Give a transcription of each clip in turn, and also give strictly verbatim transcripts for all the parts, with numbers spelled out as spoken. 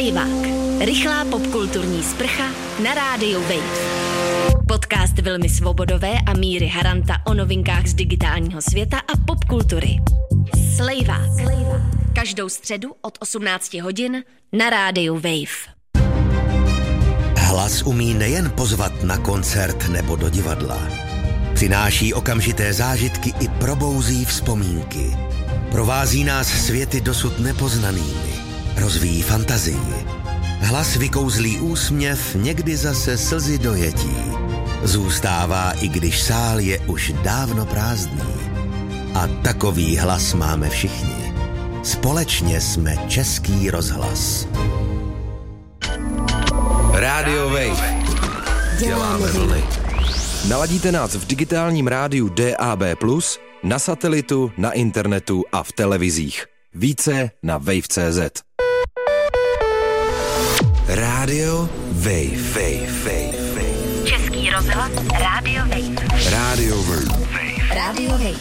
Slejvák. Rychlá popkulturní sprcha na rádiu Wave. Podcast Vilmy Svobodové a Míry Haranta o novinkách z digitálního světa a popkultury. Slejvák. Každou středu od osmnácti hodin na rádiu Wave. Hlas umí nejen pozvat na koncert nebo do divadla. Přináší okamžité zážitky i probouzí vzpomínky. Provází nás světy dosud nepoznanými. Rozvíjí fantazii. Hlas vykouzlí úsměv, někdy zase slzy dojetí. Zůstává, i když sál je už dávno prázdný. A takový hlas máme všichni. Společně jsme Český rozhlas. Rádio Wave. Děláme vlny. Naladíte nás v digitálním rádiu D A B plus, na satelitu, na internetu a v televizích. Více na wave tečka cé zet. Rádio Wave. Wave. Wave. Wave. Český rozhlas Rádio Wave. Rádio Wave. Rádio Wave.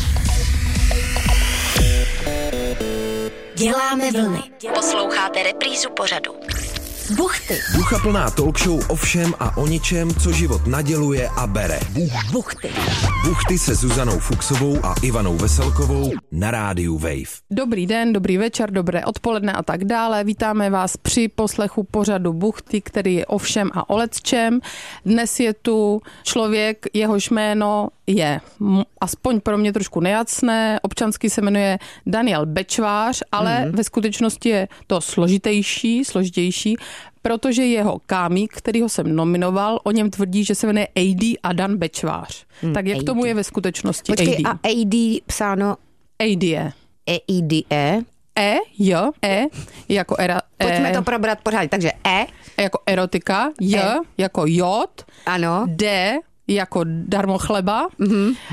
Děláme vlny. Posloucháte reprízu pořadu. Buchty. Duchaplná talk show o všem a o ničem, co život naděluje a bere. Buchty. Buchty se Zuzanou Fuchsovou a Ivanou Veselkovou na rádiu Wave. Dobrý den, dobrý večer, dobré odpoledne a tak dále. Vítáme vás při poslechu pořadu Buchty, který je o všem a o lecčem. Dnes je tu člověk, jehož jméno je aspoň pro mě trošku nejasné. Občansky se jmenuje Daniel Bečvář, ale mm. ve skutečnosti je to složitější, složitější, protože jeho kámík, kterýho jsem nominoval, o něm tvrdí, že se jmenuje A D Adam Bečvář. Hmm, tak jak A D. Tomu je ve skutečnosti? Počkej, A D? A A D psáno A D E. E I D E. E, J, E, jako era, e. Pojďme to probrat pořádně. Takže E. Jako erotika, J, e. jako jod. Ano. D, jako darmo chleba. Mm-hmm. Uh,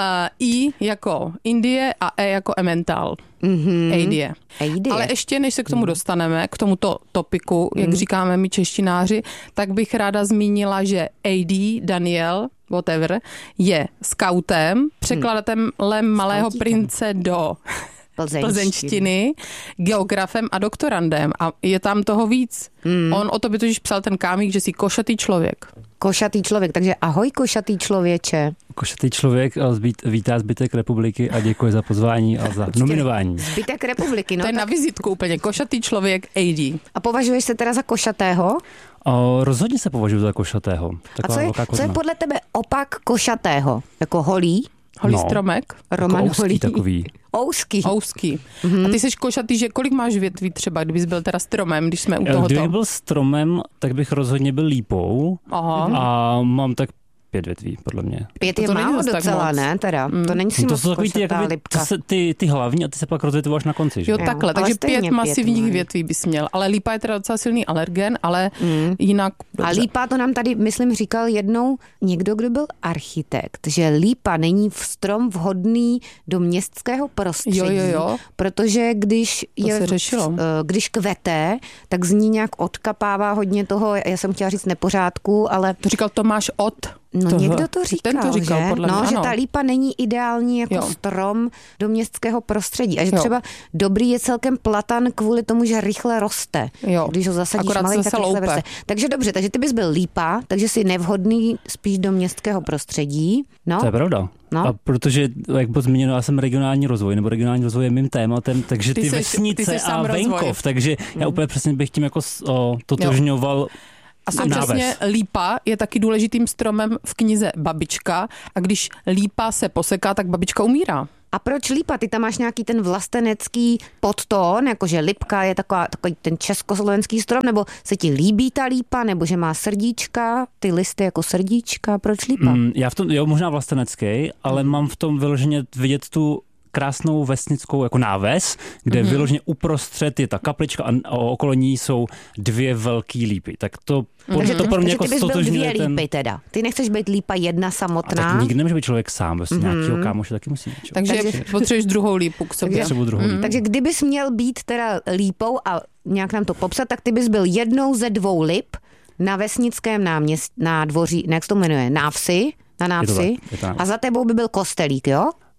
I, jako Indie a E, jako emmental. Mm-hmm. A D E. A D E. Ale ještě, než se k tomu dostaneme, k tomuto topiku, jak mm. říkáme my češtináři, tak bych ráda zmínila, že A D, Daniel, whatever, je skautem, překladatelem mm. Malého prince do Plzeňštiny. Plzeňštiny, geografem a doktorandem. A je tam toho víc. Mm. On o tobě totiž psal ten kámík, že jsi košatý člověk. Košatý člověk, takže ahoj košatý člověče. Košatý člověk vítá zbytek republiky a děkuji za pozvání a za nominování. Zbytek republiky, no. To je tak... na vizitku úplně, košatý člověk A D. A považuješ se teda za košatého? O, rozhodně se považuji za košatého. A co je, co je podle tebe opak košatého? Jako holý? Holý no, stromek? Roman jako holý. Takový. Ouský. Ouský. Mm-hmm. A ty jsi košatý, že kolik máš větví třeba, kdybys byl teda stromem, když jsme u tohoto? Kdybych byl stromem, tak bych rozhodně byl lípou. Aha. A mám tak pět větví, podle mě. Pět je málo docela, ne? Teda. Mm. To není si no to moc jsou takový ty, košatá jakoby, se, ty, ty hlavní a ty se pak rozvětvováš na konci, že? Jo, takhle, takže pět, pět masivních pět větví bys měl. Ale lípa je teda docela silný alergen, ale mm. jinak dobře. A lípa, to nám tady, myslím, říkal jednou někdo, kdo byl architekt, že lípa není v strom vhodný do městského prostředí, jo, jo, jo. protože když, je, když kvete, tak z ní nějak odkapává hodně toho, já jsem chtěla říct nepořádku, ale... To říkal Tomáš Ott. No toho. Někdo to říkal, Ten to říkal, že? Podle mě, no, ano. že ta lípa není ideální jako jo. strom do městského prostředí. A že jo. třeba dobrý je celkem platan kvůli tomu, že rychle roste. Jo. Když ho zasadíš malý, tak rychle roste. Takže dobře, takže ty bys byl lípa, takže jsi nevhodný spíš do městského prostředí. No. To je pravda. No. A protože, jak bylo zmíněno, já jsem regionální rozvoj, nebo regionální rozvoj je mým tématem, takže ty, ty seš, vesnice ty a venkov, rozvoj. Takže mm. já úplně přesně bych tím jako o, totožňoval. Jo. A současně lípa je taky důležitým stromem v knize Babička a když lípa se poseká, tak babička umírá. A proč lípa? Ty tam máš nějaký ten vlastenecký podtón, jakože lipka je taková, takový ten československý strom, nebo se ti líbí ta lípa, nebo že má srdíčka, ty listy jako srdíčka, proč lípa? Mm, já v tom, jo, možná vlastenecký, ale mm. mám v tom vyloženě vidět tu krásnou vesnickou jako náves, kde mm-hmm. vyloženě uprostřed je ta kaplička a okolo ní jsou dvě velký lípy. Tak to, mm-hmm. takže to pro mě jako stotožňuje ten... Takže ty bys byl dvě lípy teda. Ty nechceš být lípa jedna samotná. A tak nikdy nemůže být člověk sám, vlastně mm-hmm. nějakýho kámoše taky musí. Čo? Takže, takže potřebuješ druhou lípu k sobě. Takže, druhou mm. lípu. takže kdybys měl být teda lípou a nějak nám to popsat, tak ty bys byl jednou ze dvou lip na vesnickém náměstí, na dvoří, jak se to jmenuje, návsi, na návsi. A za tebou by byl kostelík, jo?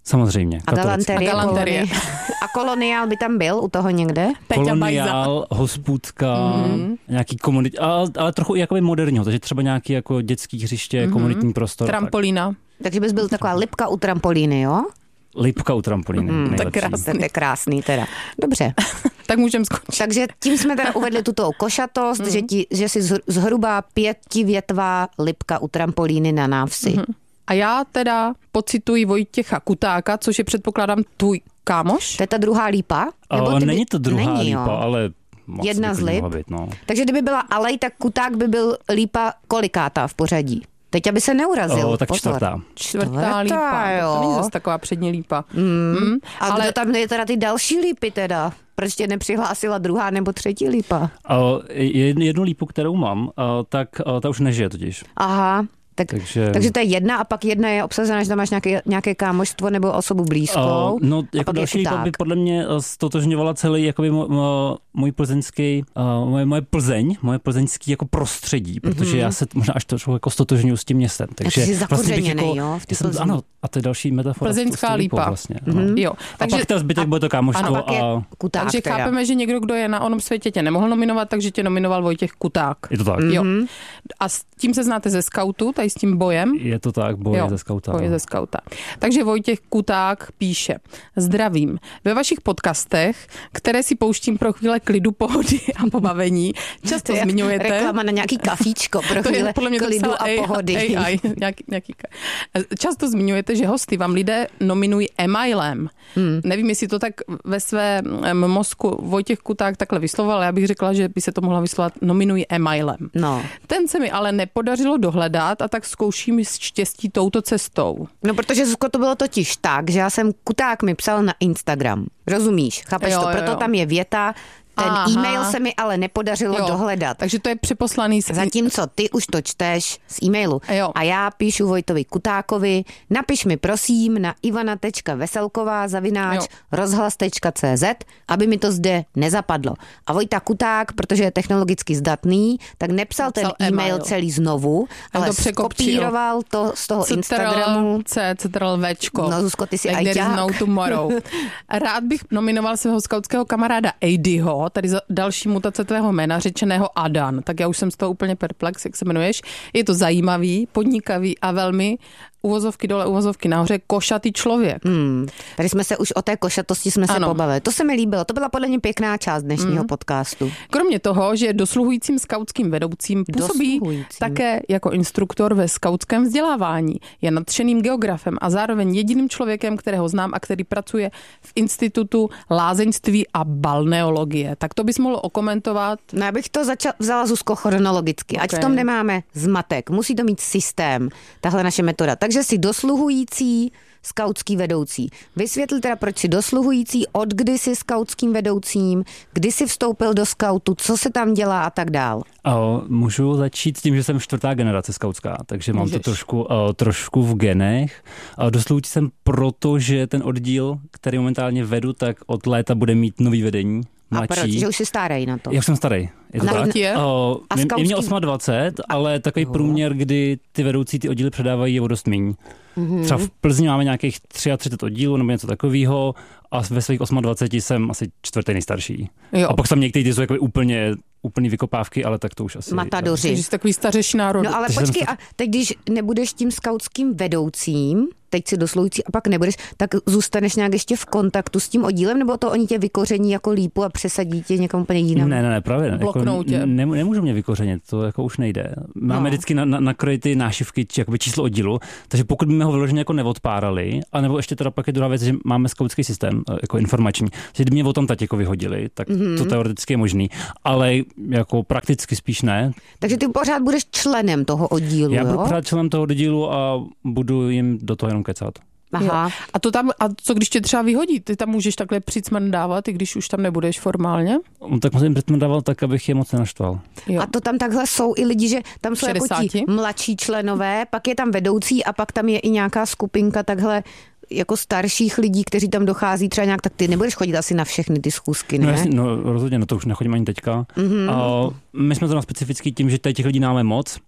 Samozřejmě. A galanterie. A, galanterie. A koloniál by tam byl u toho někde? Koloniál, hospůdka, mm-hmm. nějaký komunit, ale, ale trochu i jakoby moderního, takže třeba nějaký jako dětský hřiště, mm-hmm. komunitní prostor. Trampolína. Tak. Takže bys byl taková lipka u trampolíny, jo? Lipka u trampolíny. Mm, tak krásný. To je krásný teda. Dobře. Tak můžeme skončit. Takže tím jsme teda uvedli tuto košatost, mm. že, ti, že si zhruba pětivětvá lipka u trampolíny na návsi. Mm. A já teda pocituji Vojtěcha Kutáka, což je předpokládám tvůj kámoš. To je ta druhá lípa? Nebo by... Není to druhá není, lípa, jo. ale... Jedna z lip. Být, no. Takže kdyby byla alej, tak Kuták by byl lípa kolikátá v pořadí? Teď, aby se neurazil. O, tak čtvrtá. Čtvrtá lípa. Jo. To není zase taková přední lípa. Mm. Mm. A ale... kdo tam je teda ty další lípy teda? Proč tě nepřihlásila druhá nebo třetí lípa? O, jednu lípu, kterou mám, o, tak o, ta už nežije totiž. Aha. Tak, takže... takže to je jedna a pak jedna je obsazená, že tam máš nějaké, nějaké kámoštvo nebo osobu blízkou. Uh, no, jako další lípa by podle mě stotožňovala celý jakoby můj plzeňský, uh, moje, moje Plzeň, moje plzeňský jako prostředí, protože mm-hmm. já se možná až trošku jako stotožňuji s tím městem. Takže jsi zakořeněnej, vlastně jo, v té jsem, ano, a to je další metafora. Plzeňská lípa. Vlastně, mm-hmm. Jo. Takže, a pak ten zbytek bude to kámoštvo. A, Kuták, takže teda. Chápeme, že někdo, kdo je na onom světě, tě nemohl nominovat, takže tě nominoval Vojtěch Kuták. Je to tak. Jo. A s tím se znáte ze skautu, tady s tím bojem. Je to tak, boje jo, ze skauta. Boje ze skauta. Takže Vojtěch Kuták píše: Zdravím. Ve vašich podcastech, které si pouštím pro chvíle klidu, pohody a pobavení, často to zmiňujete... Reklama na nějaký kafíčko pro chvíle klidu a pohody. A I, nějaký, nějaký, často zmiňujete, že hosty vám lidé nominují e-mailem. Hmm. Nevím, jestli to tak ve svém mozku Vojtěch Kuták takhle vyslovoval, já bych řekla, že by se to mohla vyslovat nominují e-mailem. No. Ten se mi ale nepodařilo dohledat a tak zkouším štěstí touto cestou. No, protože Zuzko, to bylo totiž tak, že já jsem Kuták mi psal na Instagram. Rozumíš? Chápeš jo, to? Proto jo, jo. Tam je věta. Ten Aha. e-mail se mi ale nepodařilo jo, dohledat. Takže to je přeposlaný. Z... Zatímco ty už to čteš z e-mailu. Jo. A já píšu Vojtovi Kutákovi, napiš mi prosím na ivana tečka veselková zavináč rozhlas tečka cé zet, aby mi to zde nezapadlo. A Vojta Kuták, protože je technologicky zdatný, tak nepsal ten e-mail, e-mail celý znovu, ale to skopíroval to z toho Ctrl, Instagramu. C, Ctrl, Včko. No Zuzko, ty si like ajťák. No tomorrow. Rád bych nominoval svého skautského kamaráda Eddieho, tady za další mutace tvého jména, řečeného Adan. Tak já už jsem z toho úplně perplex, jak se jmenuješ. Je to zajímavý, podnikavý a velmi uvozovky dole, uvozovky nahoře, košatý člověk. Hmm. Tady jsme se už o té košatosti jsme ano. se pobavili. To se mi líbilo. To byla podle mě pěkná část dnešního hmm. podcastu. Kromě toho, že je dosluhujícím skautským vedoucím, působí také jako instruktor ve skautském vzdělávání. Je nadšeným geografem a zároveň jediným člověkem, kterého znám a který pracuje v Institutu lázeňství a balneologie. Tak to bys mohl okomentovat? No, já bych to začala, vzala Zuzko chronologicky. Okay. Ať v tom nemáme zmatek. Musí to mít systém, tahle naše metoda. Takže jsi dosluhující skautský vedoucí. Vysvětli teda, proč jsi dosluhující, od kdy jsi skautským vedoucím, kdy jsi vstoupil do skautu, co se tam dělá a tak dál. O, můžu začít s tím, že jsem čtvrtá generace skautská, takže mám Můžeš. to trošku, o, trošku v genech. O, dosluhující jsem proto, že ten oddíl, který momentálně vedu, tak od léta bude mít nový vedení. Mladší. A proč? Že už jsi starý na to? Já už jsem starý. Je to na tak? Je? O, a je, skautský... je mě dvacet osm, ale takový jo. průměr, kdy ty vedoucí ty oddíly předávají, je o dost míň. Mm-hmm. Třeba v Plzni máme nějakých třicet tři oddílů nebo něco takového a ve svých dvaceti osmi jsem asi čtvrtý nejstarší. Jo. A pak tam někteří jsou jako úplně úplný vykopávky, ale tak to už asi... Matadoři. Takže jsi takový stařeš národu. No ale počkej, a teď když nebudeš tím skautským vedoucím, teď si dosluhující a pak nebudeš, tak zůstaneš nějak ještě v kontaktu s tím oddílem, nebo to oni tě vykoření jako lípu a přesadí tě někam úplně jinam? Ne, ne, ne, právě ne. Bloknou tě. Ne, nemůžu mě vykořenit, to jako už nejde. Máme no. vždycky na, na, na kroji ty nášivky, či jakoby číslo oddílu, takže pokud by ho vyloženě jako neodpárali, anebo ještě teda pak je druhá věc, že máme skautský systém, jako informační, že kdyby mě o tom teď jako vyhodili, tak mm-hmm. to teoreticky je možný, ale jako prakticky spíš ne. Takže ty pořád budeš členem toho oddílu, Já jo? budu pořád členem toho oddílu a budu jim do toho jenom kecat. Aha. A to tam, a co když tě třeba vyhodí? Ty tam můžeš takhle přicmrdávat, i když už tam nebudeš formálně? No, tak musím přicmrdávat tak, abych je moc nenaštval. Jo. A to tam takhle jsou i lidi, že tam jsou jako ti mladší členové, pak je tam vedoucí a pak tam je i nějaká skupinka takhle jako starších lidí, kteří tam dochází třeba nějak, tak ty nebudeš chodit asi na všechny ty schůzky, ne? No, jasně, no rozhodně, no to už nechodím ani teďka. Mm-hmm. A my jsme to na specifický tím, že tady těch lidí máme moc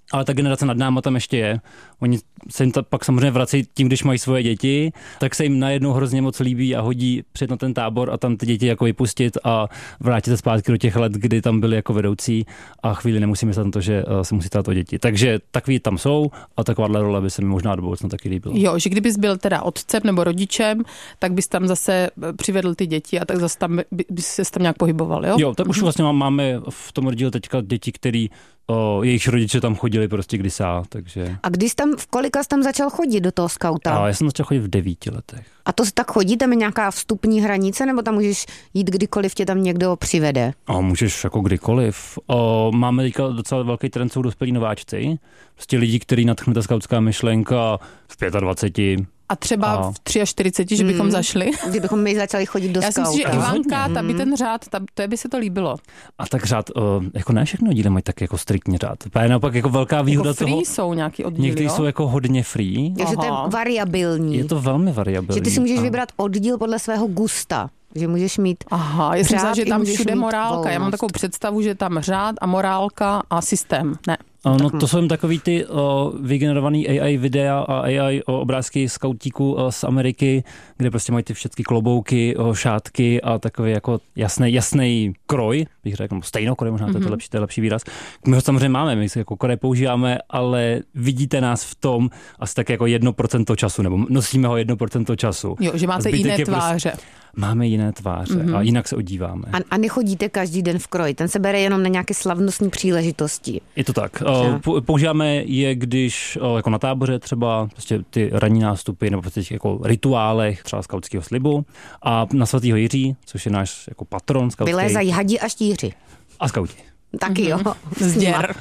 ale ta generace nad náma tam ještě je. Oni se jim to pak samozřejmě vrací tím, když mají svoje děti, tak se jim najednou hrozně moc líbí a hodí před na ten tábor a tam ty děti jako vypustit a vrátit se zpátky do těch let, kdy tam byli jako vedoucí a chvíli nemusí myslet na to, že se musí stát o děti. Takže takový tam jsou a takováhle role by se mi možná do budoucna taky líbilo. Jo, že kdybys byl teda otcem nebo rodičem, tak bys tam zase přivedl ty děti a tak zase tam by, by se tam nějak pohyboval, jo? Jo, tak už vlastně máme v tom roddíle teďka děti, který O, jejich rodiče tam chodili prostě kdysá, takže... A když tam, v kolika jsi tam začal chodit do toho skauta? A já jsem začal chodit v devíti letech. A to tak chodí, tam je nějaká vstupní hranice, nebo tam můžeš jít kdykoliv tě tam někdo přivede? A můžeš jako kdykoliv. O, máme teďka docela velký trend, jsou dospělí nováčci. Prostě lidi, kteří nadchne ta skautská myšlenka v dvaceti pěti. A třeba a... v čtyřiceti tři, že bychom mm. zašli. Kdybychom my začali chodit do skauta. Já si myslím, že Ivanka, ta by ten řád, ta, to by se to líbilo. A tak řád, uh, jako ne všechny oddíly mají tak jako striktní řád. Právě naopak jako velká výhoda jako free toho. Jsou nějaký oddíly, někdy jo? jsou jako hodně free. Takže to je variabilní. Je to velmi variabilní. Že ty si můžeš a... vybrat oddíl podle svého gusta. Že můžeš mít Aha, já jsem myslela, že tam všude morálka. Volnost. Já mám takovou představu, že tam řád a morálka a systém. Ne. No to jsou takový ty o, vygenerovaný A I videa a A I o, obrázky skautíků o, z Ameriky, kde prostě mají ty všechny klobouky, o, šátky a takový jako jasný, jasný kroj, bych řekl, stejnokroj, možná mm-hmm. to je to lepší, to je lepší výraz. My ho samozřejmě máme, my si jako kroj používáme, ale vidíte nás v tom asi tak jako jedno procento času, nebo nosíme ho jedno procento času. Jo, že máte jiné tváře. Prostě, máme jiné tváře mm-hmm. a jinak se odíváme. A, a nechodíte každý den v kroji, ten se bere jenom na nějaké slavnostní příležitosti. Je to tak. Používáme je, když jako na táboře třeba prostě ty ranní nástupy nebo prostě jako rituálech třeba skautského slibu a na svatýho Jiří, což je náš jako patron skautský. Vylézají hadi a štíři. A skauti. Taky jo. Zděr.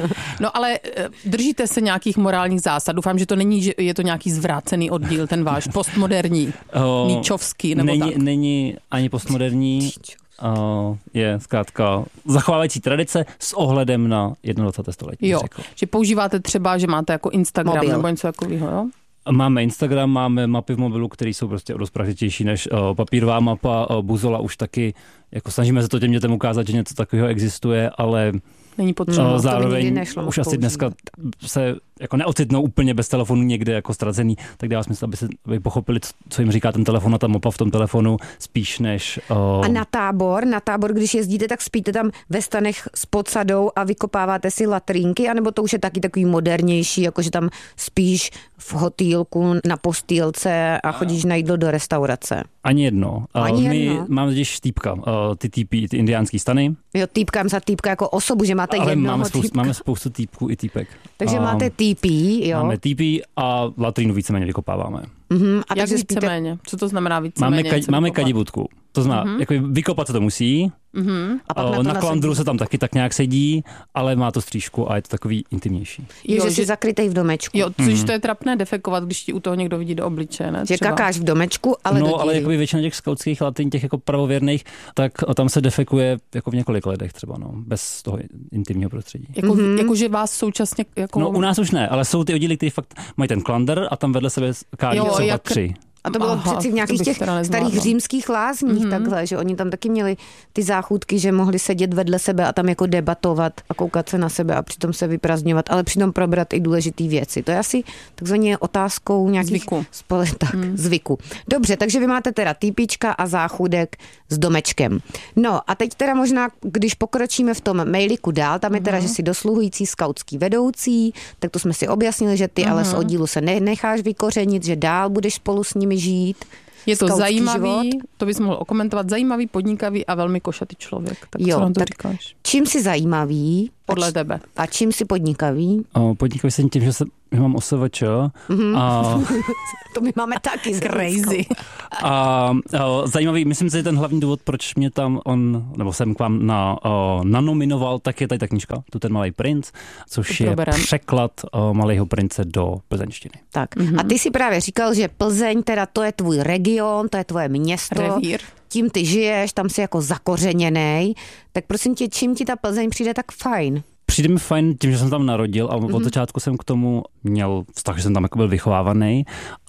No ale držíte se nějakých morálních zásad? Doufám, že to není, že je to nějaký zvrácený oddíl, ten váš postmoderní, uh, níčovský nebo není, tak. Není ani postmoderní. Uh, je zkrátka zachovávající tradice s ohledem na jednadvacáté století. Jo, že používáte třeba, že máte jako Instagram Mobil. Nebo něco takového, jo? Máme Instagram, máme mapy v mobilu, které jsou prostě dost praktičtější než uh, papírová mapa. Uh, Buzola už taky, jako snažíme se to těm dětem ukázat, že něco takového existuje, ale není potřeba. Uh, zároveň už asi dneska se jako neocitnou úplně bez telefonu někde jako ztracený, tak dává smysl, aby se aby pochopili, co jim říká ten telefon a ta mapa v tom telefonu, spíš než... Uh... A na tábor, na tábor, když jezdíte, tak spíte tam ve stanech s podsadou a vykopáváte si latrínky, anebo to už je taky takový modernější, jakože tam spíš v hotýlku na postýlce a chodíš na jídlo do restaurace? Ani jedno. Ani My jedno. máme totiž týpka, ty týpy, ty indiánský stany. Jo, týpkám za týpka jako osobu, že máte ale jednoho máme spoustu, týpka. máme spoustu týpků i týpek. Takže a máte týpí, jo? Máme týpí a latrínu víceméně vykopáváme. Mm-hmm. A jak víceméně? Spíte... Co to znamená víceméně? Máme, ka- máme kadibutku. To znamená, mm-hmm. jako vykopat se to musí. Mm-hmm. A pak na, to na klandru se tam taky tak nějak sedí, ale má to střížku a je to takový intimnější. Je, jo, že jsi zakrytej v domečku. Jo, což mm. to je trapné defekovat, když ti u toho někdo vidí do obličeje, ne? Že třeba. Kakáš v domečku, ale no, do díry. ale jakoby většina těch skautských latrín, těch jako pravověrných, tak tam se defekuje jako v několik letech třeba, no, bez toho intimního prostředí. Jako, mm-hmm. jako že vás současně... Jako... No u nás už ne, ale jsou ty oddíly, které fakt mají ten klander a tam vedle sebe kádí třeba jak... tři. A to bylo Aha, přeci v nějakých těch starých římských lázních mm-hmm. takhle, že oni tam taky měli ty záchůdky, že mohli sedět vedle sebe a tam jako debatovat a koukat se na sebe a přitom se vyprázdňovat, ale přitom probrat i důležité věci. To je asi takzvaně otázkou nějakých zvyku. Spole, tak, mm. zvyku. Dobře, takže vy máte teda týpíčka a záchůdek s domečkem. No a teď teda možná, když pokročíme v tom mailiku dál, tam je teda, mm-hmm. že jsi dosluhující skautský vedoucí, tak to jsme si objasnili, že ty mm-hmm. ale z oddílu se necháš vykořenit, že dál budeš spolu s nimi žít. Je to zajímavý, život. To bys mohl okomentovat, zajímavý, podnikavý a velmi košatý člověk. Tak jo, co nám to tak říkáš? Čím jsi zajímavý? Podle a č- tebe. A čím jsi podnikavý? O, podnikavý jsem tím, že, se, že mám O S V Č. Mm-hmm. A... to my máme taky. Crazy. A, a zajímavý, myslím si, že ten hlavní důvod, proč mě tam on, nebo jsem k vám na, o, nanominoval, tak je tady ta knížka, Tu ten malý princ, což je překlad o, Malého prince do plzeňštiny. Tak. Mm-hmm. A ty si právě říkal, že Plzeň, teda to je tvůj region, to je tvoje město. Revír. Tím ty žiješ, tam jsi jako zakořeněnej. Tak prosím tě, čím ti ta Plzeň přijde tak fajn? Přijde mi fajn tím, že jsem tam narodil a mm-hmm. od začátku jsem k tomu měl vztah, že jsem tam jako byl vychovávaný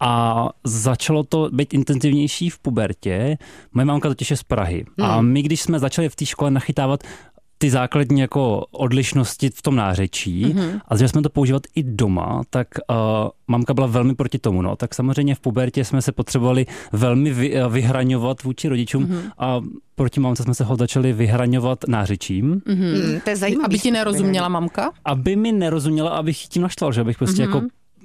a začalo to být intenzivnější v pubertě. Moje mámka totiž je z Prahy mm. a my, když jsme začali v té škole nachytávat ty základní jako odlišnosti v tom nářečí mm-hmm. a začali jsme to používat i doma, tak uh, mamka byla velmi proti tomu. No. Tak samozřejmě v pubertě jsme se potřebovali velmi vy, vyhraňovat vůči rodičům mm-hmm. a proti mamce jsme se ho začali vyhraňovat nářečím. Mm-hmm. Mm, to je zajímavé. Aby ti nerozuměla mamka? Aby mi nerozuměla, abych tím naštval, že abych prostě mm-hmm. jako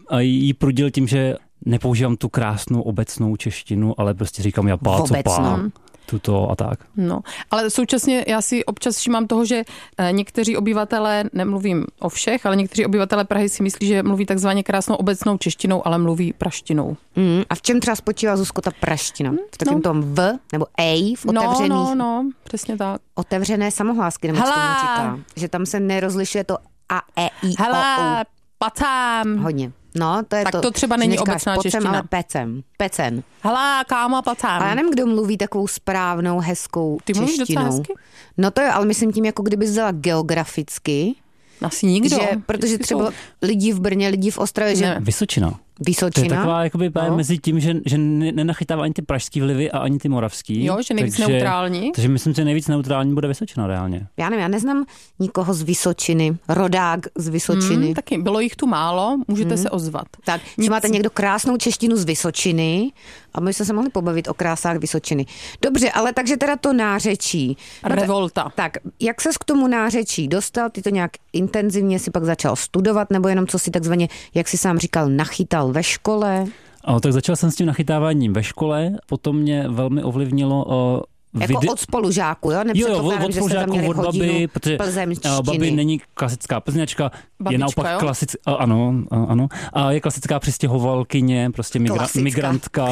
jí prudil tím, že nepoužívám tu krásnou obecnou češtinu, ale prostě říkám japá, co pá, tuto a tak. No, ale současně já si občas všímám toho, že někteří obyvatelé, nemluvím o všech, ale někteří obyvatelé Prahy si myslí, že mluví takzvaně krásnou obecnou češtinou, ale mluví praštinou. Mm, a v čem třeba spočívá, Zuzko, ta praština? V takovém no. tom v nebo ej v otevřených? No, no, no, přesně tak. Otevřené samohlásky, nebo co tomu říká. Že tam se nerozlišuje to a, e, i, Hele, o, u. Patám. Hodně. No, to je tak to. to třeba není obecná pocem, čeština. Ale pecem. Pecen. Hele, kámo, patám. A já nevím, kdo mluví takovou správnou, hezkou Ty češtinou. Ty mluvíš docela hezky? No to je, ale myslím tím, jako kdyby vzala geograficky. Asi nikdo. Že, protože třeba lidi v Brně, lidi v Ostravě, že... Ne. Vysočina. Vysočina. To je taková jakoby no. mezi tím, že, že nenachytává ani ty pražský vlivy a ani ty moravský. Jo, že nejvíc takže, neutrální. Takže myslím, že nejvíc neutrální bude Vysočina reálně. Já nevím, já neznám nikoho z Vysočiny, rodák z Vysočiny. Hmm, taky bylo jich tu málo, můžete hmm. se ozvat. Tak, když máte někdo krásnou češtinu z Vysočiny, a my jsme se mohli pobavit o krásách Vysočiny. Dobře, ale takže teda to nářečí. Revolta. Tak, jak ses k tomu nářečí dostal? Ty to nějak intenzivně si pak začal studovat, nebo jenom co si takzvaně, jak si sám říkal, nachytal ve škole? O, tak začal jsem s tím nachytáváním ve škole, potom mě velmi ovlivnilo o, jako vide... od spolužáku, jo? Jo, jo, od spolužáku, od baby, protože babi není klasická plzeňačka, Babička, je naopak klasická, ano, ano, a je klasická přistěhovalkyně, prostě migra- migrantka,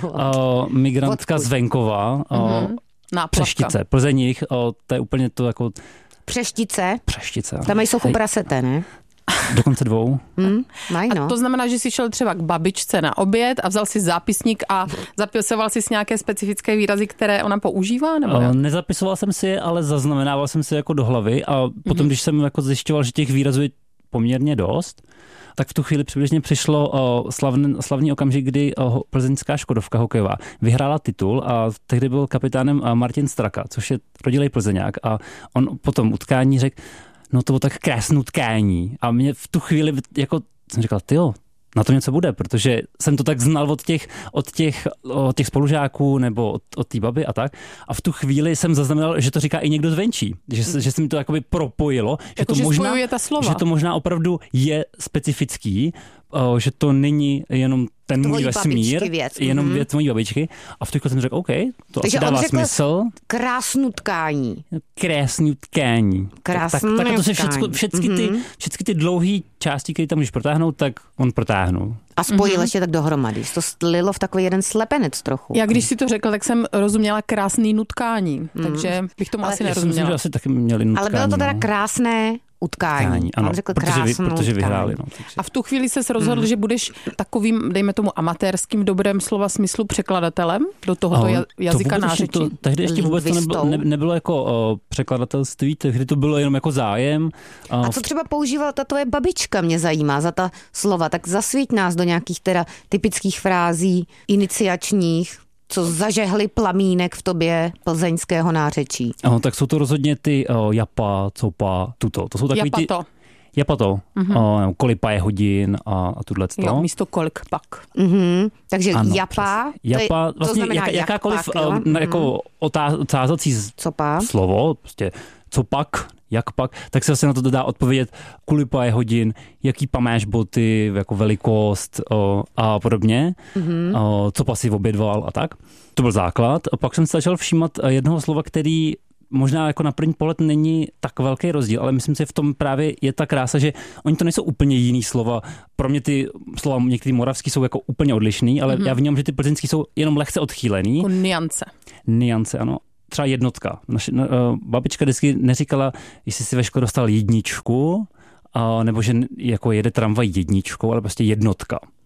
uh, migrantka z venkova, mm-hmm. uh, Přeštice, Plzeních, uh, to je úplně to jako... Přeštice? Přeštice. Tam jsou chuprasete, ne? Dokonce dvou. Hmm, maj, no. A to znamená, že jsi šel třeba k babičce na oběd a vzal si zápisník a zapisoval si nějaké specifické výrazy, které ona používá? Nebo uh, nezapisoval jsem si je, ale zaznamenával jsem si jako do hlavy a potom, mm-hmm. když jsem jako zjišťoval, že těch výrazů je poměrně dost, tak v tu chvíli přibližně přišlo uh, slavný, slavný okamžik, kdy uh, plzeňská Škodovka hokejová vyhrála titul a tehdy byl kapitánem uh, Martin Straka, což je rodilej Plzeňák a on potom utkání řekl, no to bylo tak krásné utkání. A mě v tu chvíli jako jsem říkal, tyjo, na to něco bude, protože jsem to tak znal od těch, od těch, od těch spolužáků nebo od, od té baby a tak. A v tu chvíli jsem zaznamenal, že to říká i někdo zvenčí. Že, se, že se mi to jakoby propojilo. Že, jako, to že možná, ta slova. Že to možná opravdu je specifický, že to není jenom ten můj vesmír, věc. jenom mm-hmm. věc mojí babičky. A v tu chvíli jsem řekl, OK, to takže asi dává smysl. Krásnou tkání. Krásný tkání. Krásný tak, tak, tak to se tkání. všecko, všechny, mm-hmm. ty, všechny ty dlouhé části, které tam můžeš protáhnout, tak on protáhnul. A spojil mm-hmm. ještě tak dohromady. To slilo v takový jeden slepenec trochu. Já když si to řekl, tak jsem rozuměla krásný nutkání. Mm. Takže bych tomu ale asi nerozuměla. Myslím, že asi taky měli nutkání. Ale bylo to teda no. krásné utkání. utkání ano, řekl protože, vy, protože vyhráli. No, a v tu chvíli ses rozhodl, mm. že budeš takovým, dejme tomu amatérským v dobrém slova smyslu překladatelem do tohoto ale jazyka to nářečí? To, tehdy ještě vůbec to nebylo, ne, nebylo jako uh, překladatelství, tehdy to bylo jenom jako zájem. Uh, a co třeba používala ta tvoje babička, mě zajímá, za ta slova, tak zasvíť nás do nějakých teda typických frází, iniciačních, co zažehli plamínek v tobě plzeňského nářečí. Ano, tak jsou to rozhodně ty uh, japa, copa, tuto. To jsou takový ty... Japato. Japato. Mm-hmm. Uh, kolipa je hodin a, a tudleto. Jo, místo kolik pak. Mm-hmm. Takže ano, japa, japa, to, vlastně to jak, jakákoliv pak, uh, mm-hmm. jako otázací slovo, prostě co pak, jak pak, tak se vlastně na to dá odpovědět, kolipa je hodin, jaký pa máš boty, jako velikost o, a podobně, mm-hmm. o, co pa si obědval a tak. To byl základ. A pak jsem se začal všímat jednoho slova, který možná jako na první pohled není tak velký rozdíl, ale myslím si, že v tom právě je ta krása, že oni to nejsou úplně jiný slova. Pro mě ty slova některý moravský jsou jako úplně odlišný, ale mm-hmm. já vnímám, že ty plzeňský jsou jenom lehce odchýlený. Jako niance. Niance, ano. Třeba jednotka. Naši, uh, babička vždycky neříkala, jestli si ve škole dostal jedničku, uh, nebo že jako jede tramvaj jedničkou, ale prostě jednotka.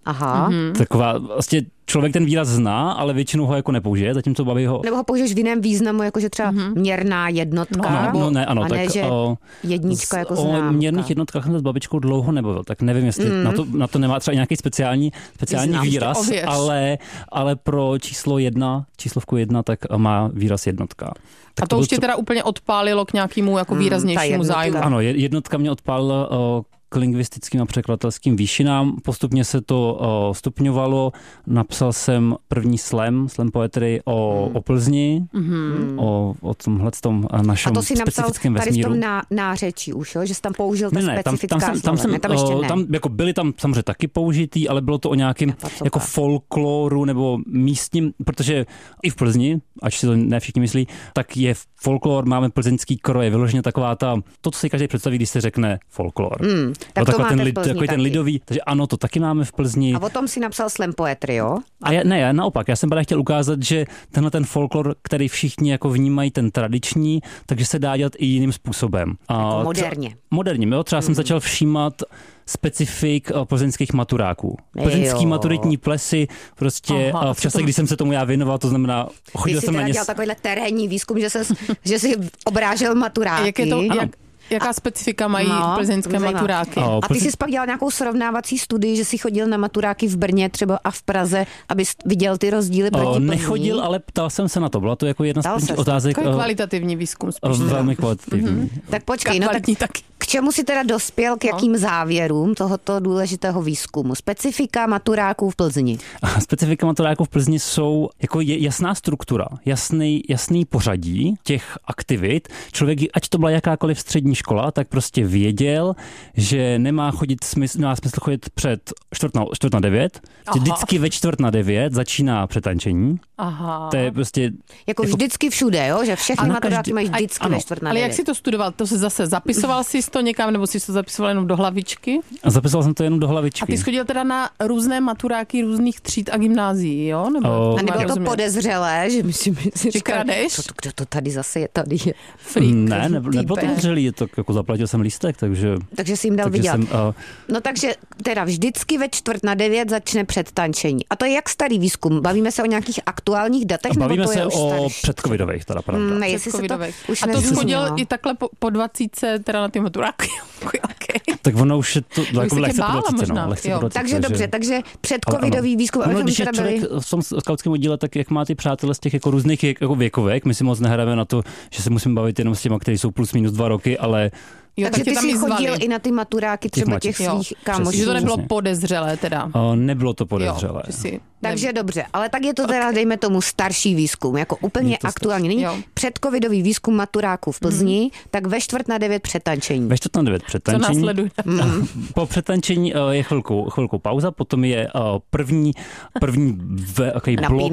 Aha. Mm-hmm. Taková, vlastně člověk ten výraz zná, ale většinou ho jako nepoužije, zatímco babi ho... Nebo ho použiješ v jiném významu, jakože třeba mm-hmm. měrná jednotka. No, no, no ne, ano, a ne, tak, že o, jednička jako o známka. O měrných jednotkách jsem s babičkou dlouho nebavil, tak nevím, jestli mm. na, to, na to nemá třeba nějaký speciální, speciální Znám, výraz, ale, ale pro číslo jedna, číslovku jedna, tak má výraz jednotka. Tak a to, to už tě teda úplně odpálilo k nějakému jako výraznějšímu mm, zájmu. Ano, jednotka mě odpálila o, k lingvistickým a překladatelským výšinám. Postupně se to o, stupňovalo. Napsal jsem první slam, slam poetry o, mm. o Plzni, mm. o, o tomhle tom našem specifickém vesmíru. A to si napsal tady v tom ná, nářečí už, jo? Že jsi tam použil ta ne, ne, specifická tam, tam, tam slova. Jsem, ne, tam ještě ne. Tam, jako byly tam samozřejmě taky použitý, ale bylo to o nějakém jako folkloru nebo místním, protože i v Plzni, ač si to ne všichni myslí, tak je folklor, máme plzeňský kroj, je vyloženě taková ta, to, co si každý představí, když se řekne folklor. Mm, tak to máte ten, v Plzni takový ten lidový, takže ano, to taky máme v Plzni. A o tom si napsal slam poetry, jo? A já, ne, já naopak, já jsem právě chtěl ukázat, že tenhle ten folklor, který všichni jako vnímají ten tradiční, takže se dá dělat i jiným způsobem. Jako moderně. Třeba, moderně, jo? Třeba mm. jsem začal všímat specifik plzeňských maturáků. Plzeňský maturitní plesy, prostě Aha, v čase, to... kdy jsem se tomu já věnoval, to znamená, chodil jsem na ně... Ty jsi dělal takovýhle terénní výzkum, že, ses, že jsi obrážel maturáky. Jak je to, jak, jaká a, specifika mají no, plzeňské maturáky? O, a ty jsi pak dělal nějakou srovnávací studii, že jsi chodil na maturáky v Brně třeba a v Praze, abys viděl ty rozdíly proti Plzni? Nechodil, ale ptal jsem se na to. Byla to jako jedna z prvních otázek. Takový kvalitativní výzkum. Spíš, velmi kvalitativní. Mm-hmm. Tak počkej, no tak taky. K čemu si teda dospěl, k jakým no. závěrům tohoto důležitého výzkumu? Specifika maturáků v Plzni. A specifika maturáků v Plzni jsou jako jasná struktura, jasný, jasný pořadí těch aktivit. Člověk, ať to byla jakákoliv střední škola, tak prostě věděl, že nemá chodit smysl, nemá smysl chodit před čtvrt na, čtvrt na devět. Vždycky ve čtvrt na devět začíná přetančení. Aha. To je prostě... Jako, jako vždycky všude, jo? Že všechny maturáky každý... mají vždycky ano, ve čtvrt na devět. Ale jak jsi to studoval? To se zase zapisoval jsi to někam, nebo jsi to zapisoval jenom do hlavičky? A zapisoval jsem to jenom do hlavičky. A ty jsi chodil teda na různé maturáky různých tříd a gymnázií, jo? Nebo oh. A nebylo to podezřelé, že myslím, že kradeš? Kdo to tady zase je tady? Je freak, ne, ne, nebylo to podezřelý, je to jako zaplatil jsem lístek, takže... Takže jsi jim dal vydělat. Jsem, uh... No takže teda vždycky ve čtvrt na devět začne předtančení. A to je jak starý výzkum? Bavíme se o nějakých aktuálních datech? Bavíme nebo to se je už o předcovidových, teda pravda. Mm, ne, předcovidových. Už a to jsi chodil i takhle po, po dvacítce teda na ty maturáky. Okay. Tak ono už je to jako lehce po dvacítce, no. Lehce po dvacítce, takže dobře, takže předcovidový výzkum. No, když je člověk v tom skautském oddíle, tak jak má ty přátelé z těch jako různých jako věkovek, my si moc nehráme na to, že se musím bavit jenom s těma, kteří jsou plus minus dva roky, ale Jo, takže ty jsi chodil i na ty maturáky třeba těch, těch svých kámošů. Že to nebylo podezřelé teda. O, nebylo to podezřelé. Jo, si... Takže dobře, ale tak je to teda, dejme tomu, starší výzkum, jako úplně aktuální. Není předcovidový výzkum maturáků v Plzni, mm. tak ve čtvrt na devět přetančení. Ve čtvrt na devět přetančení. Co následuje? Mm. Po přetančení je chvilku, chvilku pauza, potom je první, první v, blok.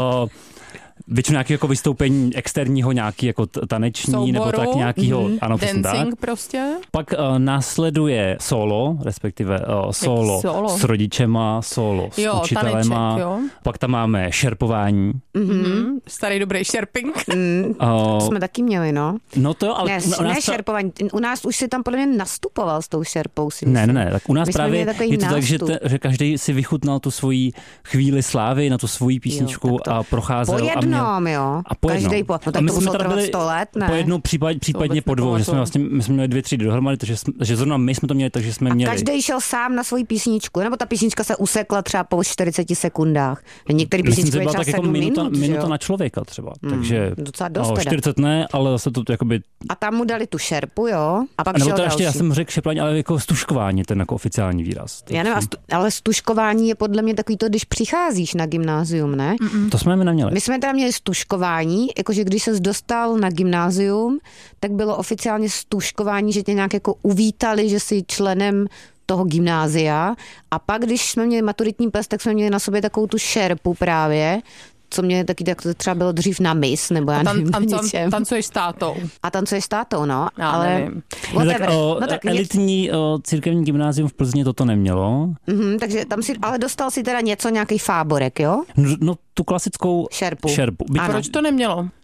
Většinou nějaký jako vystoupení externího, nějaký jako taneční, souboru, nebo tak nějakýho, mm, ano, dancing tak. Prostě. Pak uh, následuje solo, respektive uh, solo, solo s rodičema, solo s jo, učitelema. Taneček, jo. Pak tam máme šerpování. Mm-hmm. Starý dobrý šerping. Mm, uh, to jsme taky měli, no. No to jo, ale... Ne, u nás ne šerpování, u nás už si tam podle mě nastupoval s tou šerpou. Si ne, ne, ne, tak u nás My právě je to nástup. Tak, že, te, že každý si vychutnal tu svoji chvíli slávy na tu svoji písničku jo, a procházel. Po jednom, jo. A po jednom. Každý po, no tak to muselo trvat sto let, ne? Po jednou, případ, případně po dvou, že jsme vlastně, my jsme měli dvě třídy dohromady, takže jsme, že zrovna my jsme to měli, takže jsme a měli. Každý šel sám na svoji písničku, nebo ta písnička se usekla třeba po čtyřiceti sekundách. Některé písničky je třeba sedm minuta, minut, minuta na člověka třeba, hmm, takže docela dost o, čtyřicet ne, ale zase to jakoby... A tam mu dali tu šerpu, jo? A pak nebo šel to další. ještě, já jsem řekl šeplání, ale jako stužkování, ten jako oficiální výraz. Já nevím, stu, ale stužkování je podle mě takový to, když přicházíš na gymnázium, ne? Mm-mm. To jsme my neměli. My jsme teda měli stužkování, jakože když ses dostal na gymnázium, tak bylo oficiálně stužkování, že tě nějak jako uvítali, že jsi členem toho gymnázia. A pak, když jsme měli maturitní ples, tak jsme měli na sobě takovou tu šerpu právě, co mě taky tak to třeba bylo dřív na mis, nebo já nevím, tan, tan, tancuješ s tátou. A tancuješ s tátou, no. Já ale no, tak, o, no, tak elitní o, církevní gymnázium v Plzni toto nemělo. Mm-hmm, takže tam si, ale dostal si teda něco, nějaký fáborek, jo? No, no tu klasickou šerpu. šerpu. A proč to nemělo?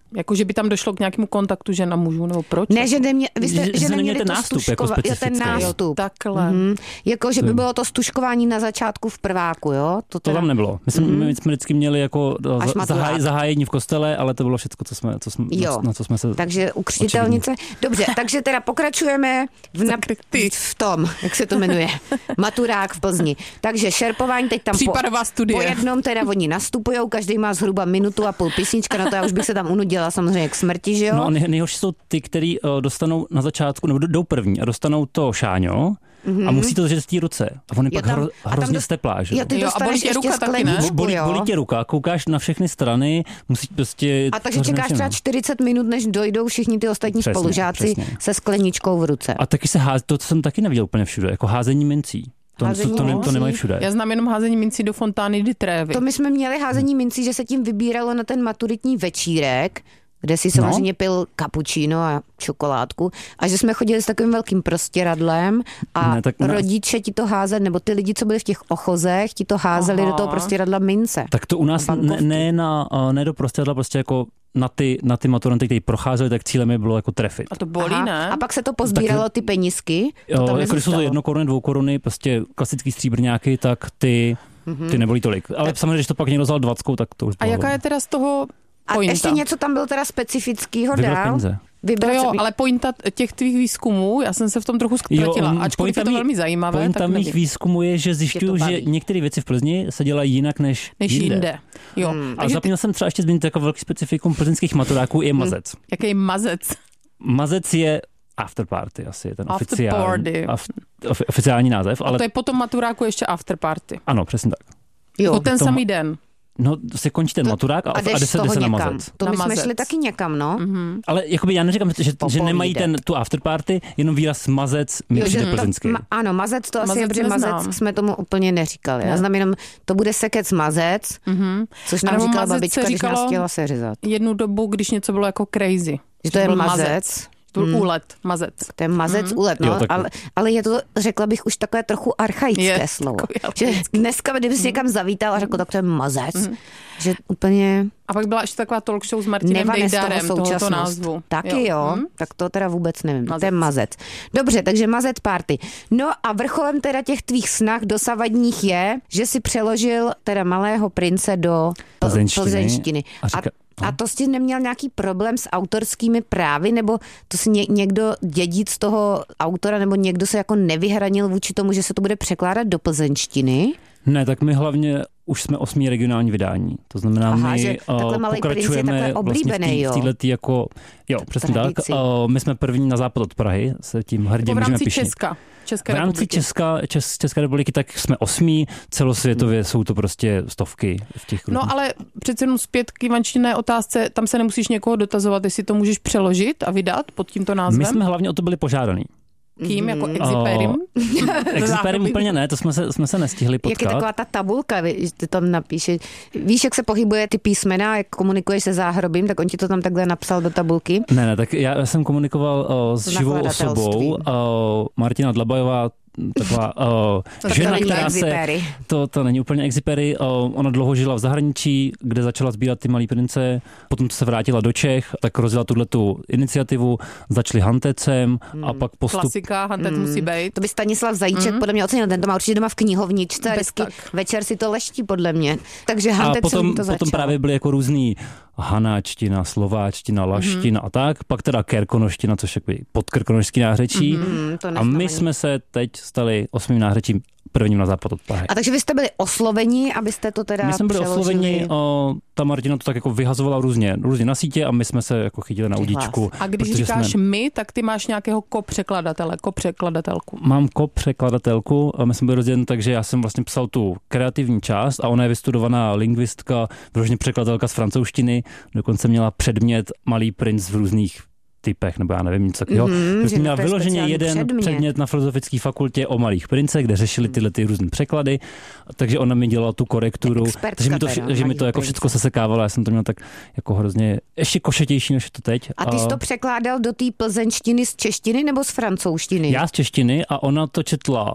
Jako, že by tam došlo k nějakému kontaktu žena mužů, nebo proč? Ne, že, nemě, vy jste, že, že neměli ten to nástup stuškova, jako jo, ten nástup. Jo, takhle. Mm-hmm. Jako, že by bylo to stuškování na začátku v prváku, jo? To, teda... to tam nebylo. My jsme, mm-hmm. my jsme vždycky měli jako zaháj, zahájení v kostele, ale to bylo všechno, co jsme, co jsme, jo. na co jsme se... Takže u křtitelnice. Dobře, takže teda pokračujeme v, na, v tom, jak se to jmenuje, maturák v Plzni. Takže šerpování teď tam po, po jednom teda oni nastupujou, každý má zhruba minutu a půl písnička, na to já už bych se tam unudila samozřejmě k smrti, že jo? No nej, nejhorší jsou ty, který uh, dostanou na začátku, nebo jdou první a dostanou to šáňo, mm-hmm. a musí to držet v té ruce. A on je pak hro, hrozně do... steplá, že jo? Ty jo, a bolí tě ruka taky, ne? Bolí, bolí tě ruka, koukáš na všechny strany, musíš prostě... A takže čekáš třeba čtyřicet minut, než dojdou všichni ty ostatní přesně, spolužáci přesně. se skleničkou v ruce. A taky se hází, to jsem taky neviděl úplně všude, jako házení mincí. To, házení to, to, to nemají všude. Já znám jenom házení mincí do fontány di Trevi. To my jsme měli házení mincí, že se tím vybíralo na ten maturitní večírek, kde si samozřejmě no. pil cappuccino a čokoládku a že jsme chodili s takovým velkým prostěradlem a ne, tak ne. rodiče ti to házeli, nebo ty lidi, co byli v těch ochozech, ti to házeli Aha. do toho prostěradla mince. Tak to u nás ne, ne, na, ne do prostěradla, prostě jako na ty, na ty maturanty, kteří procházeli, tak cílem je bylo jako trefit. A to bolí, Aha. ne? A pak se to pozbíralo ty penízky? Jo, jako když jsou to jedno koruny, dvou koruny, prostě klasický stříbrňáky, tak ty, ty nebolí tolik. Ale tak. samozřejmě, když to pak někdo vzal dvackou, tak to už bylo. A jaká je teda z toho pointa? A ještě něco tam bylo teda specifického dál? To jo, ale pointa těch tvých výzkumů, já jsem se v tom trochu ztratila, ačkoliv je to velmi zajímavé. Pointa mých výzkumů je, že zjišťuju, že některé věci v Plzni se dělají jinak než, než jinde. jinde. Jo. Hmm. A zapomněl ty... jsem třeba ještě zmínit jako velký specifikum plzeňských maturáků je mazec. Hmm. Jaký mazec? Mazec je afterparty, asi je ten oficiální, af, oficiální název. Ale a to je potom maturáku ještě afterparty. Ano, přesně tak. Jo. O ten tom... samý den. No, se končí ten to, maturák a, a jde se, se na mazec. To na my mazec. jsme šli taky někam, no. Mm-hmm. Ale jakoby já neříkám, že, že nemají ten, tu afterparty, jenom výraz mazec mi přijde plzeňský. Ma, ano, mazec to asi je, protože mazec jsme tomu úplně neříkali. Já znám jenom, to bude sekec mazec, mm-hmm. což nám říkala babička, když nás chtěla seřezat. Jednu dobu, když něco bylo jako crazy. Že to je mazec. To byl hmm. úlet, mazec. To je mazec, mm. úlet, no, jo, ale, ale je to, řekla bych, už takové trochu archaické je, slovo. Že dneska, kdyby si někam zavítal a řekl, tak to je mazec. Mm. Že úplně... A pak byla ještě taková talk show s Martinem Dejdarem tohoto názvu. Taky jo, jo. Hmm? Tak to teda vůbec nevím. Mazec. To je mazec. Dobře, takže mazec party. No a vrcholem teda těch tvých snah dosavadních je, že si přeložil teda Malého prince do plzeňštiny. plzeňštiny. A, říka... a, a to jsi neměl nějaký problém s autorskými právy, nebo to si ně, někdo dědic toho autora, nebo někdo se jako nevyhranil vůči tomu, že se to bude překládat do plzeňštiny? Ne, tak my hlavně už jsme osmý regionální vydání. To znamená, Aha, my uh, pokračujeme vlastně v této jako, jo, přesně tak. Uh, my jsme první na západ od Prahy, se tím hrdě můžeme píšit. V rámci Česka. České v rámci republiky. Česka, Čes, České republiky, tak jsme osmí, celosvětově hmm. jsou to prostě stovky v těch krutých. No ale přece jenom zpět k ivančtinné otázce, tam se nemusíš někoho dotazovat, jestli to můžeš přeložit a vydat pod tímto názvem? My jsme hlavně o to byli požádaný. Kým? Jako Exiperim? Exiperim úplně ne, to jsme se, jsme se nestihli potkat. Jak je taková ta tabulka, že ty tam napíše. Víš, jak se pohybuje ty písmena, jak komunikuješ se záhrobím, tak on ti to tam takhle napsal do tabulky? Ne, ne, tak já jsem komunikoval uh, s živou osobou, uh, Martina Dlabajová, taková uh, žena, která se, to, to není úplně Exipery, uh, ona dlouho žila v zahraničí, kde začala sbírat ty malý prince, potom se vrátila do Čech, tak rozjela tuhletu iniciativu, začali Hantecem hmm. a pak postup... Klasika, Hantec hmm. musí být. To by Stanislav Zajíček hmm. podle mě ocenil, ten to má určitě doma v knihovničce, vždycky večer si to leští podle mě. Takže Hantec a potom, to začal. Potom právě byly jako různý hanáčtina, slováčtina, laština mm-hmm. a tak, pak teda kerkonoština, což je podkrkonošský nářečí. Mm-hmm, a my jsme se teď stali osmým nářečím prvním na západ od Prahy. A takže vy jste byli osloveni, abyste to teda My jsme byli přeložili... osloveni, o, ta Martina to tak jako vyhazovala různě, různě na sítě a my jsme se jako chytili na udíčku. A když říkáš jsme... my, tak ty máš nějakého kopřekladatele, kopřekladatelku. Mám kopřekladatelku a my jsme byli rozděleni, takže já jsem vlastně psal tu kreativní část a ona je vystudovaná lingvistka, vyloženě překladatelka z francouzštiny, dokonce měla předmět Malý princ v různých typech, nebo já nevím, nic takového. Mm, že měla vyloženě jeden předmět. předmět na filozofické fakultě o malých princech, kde řešili tyhle ty různé překlady, takže ona mi dělala tu korekturu, takže mi to, vši, že mi to jako všechno sesekávalo, já jsem to měl tak jako hrozně ještě košetější, než to teď. A ty jsi to překládal do té plzeňštiny z češtiny nebo z francouzštiny? Já z češtiny a ona to četla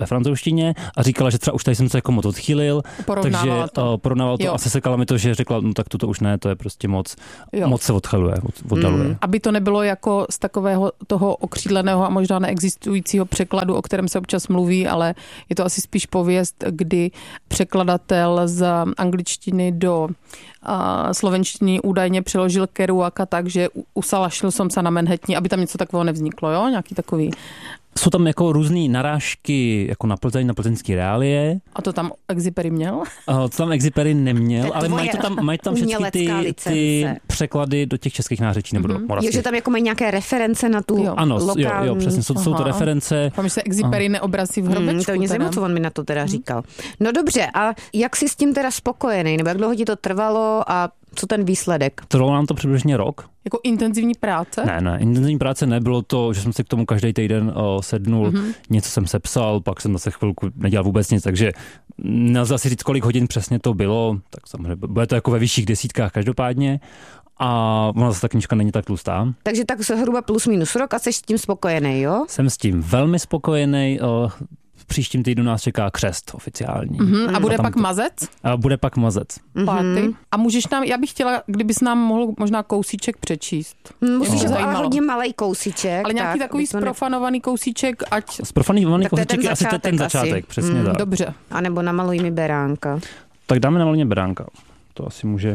ve francouzštině a říkala, že třeba už tady jsem se jako moc odchýlil, takže to. porovnával to jo. a sesekala mi to, že řekla, no tak toto už ne, to je prostě moc, jo. moc se odchyluje, oddaluje. Mm. Aby to nebylo jako z takového toho okřídleného a možná neexistujícího překladu, o kterém se občas mluví, ale je to asi spíš pověst, kdy překladatel z angličtiny do a slovenštiny údajně přeložil Kerouaka tak, že usalašil jsem se na Manhattani, aby tam něco takového nevzniklo, jo? Nějaký takový. Jsou tam jako různý narážky jako na Plzeň, na plzeňský reálie. A to tam Exupery měl? A to tam Exupery neměl, ale mají to tam, mají tam všechny ty, ty překlady do těch českých nářečí nebo mm-hmm. do moravských. Jo, že tam jako mají nějaké reference na tu jo. Ano, lokální... jo, jo, přesně, jsou, jsou to reference. Tam se Exupery neobrazí v hrobečku. Hmm, to mě zajímalo, co on mi na to teda říkal. No dobře, a jak jsi s tím teda spokojený? Nebo jak dlouho ti to trvalo a co ten výsledek? Trvalo nám to přibližně rok. Jako intenzivní práce? Ne, ne, intenzivní práce nebylo to, že jsem si k tomu každý týden o, sednul, mm-hmm. něco jsem sepsal, pak jsem zase chvilku nedělal vůbec nic, takže nelze asi říct, kolik hodin přesně to bylo, tak samozřejmě bude to jako ve vyšších desítkách každopádně. A ona zase ta knížka není tak tlustá. Takže tak zhruba plus minus rok a jsi s tím spokojený, jo? Jsem s tím velmi spokojený. V příštím týdnu nás čeká křest oficiální. Mm-hmm. A bude a pak to, mazec? A bude pak mazec. Mm-hmm. A můžeš nám, já bych chtěla, kdybys nám mohl možná kousíček přečíst. Musíš to hodně malý kousíček. Ale nějaký tak, takový sprofanovaný ne... kousíček, ať... Sprofanovaný kousíček je asi ten začátek, asi. Přesně mm, tak. Dobře. A nebo namaluj mi beránka. Tak dáme namaluj mi beránka. To asi může...